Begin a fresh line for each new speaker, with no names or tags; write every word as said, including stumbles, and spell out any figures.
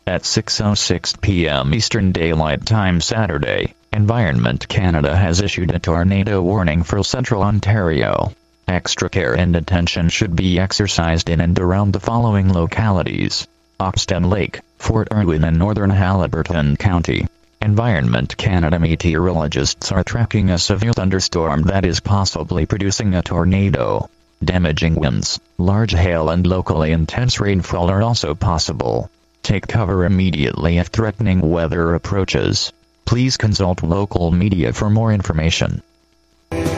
At six oh six p m Eastern Daylight Time Saturday, Environment Canada has issued a tornado warning for central Ontario. Extra care and attention should be exercised in and around the following localities: Oxton Lake, Fort Irwin and northern Haliburton County. Environment Canada meteorologists are tracking a severe thunderstorm that is possibly producing a tornado. Damaging winds, large hail and locally intense rainfall are also possible. Take cover immediately if threatening weather approaches. Please consult local media for more information.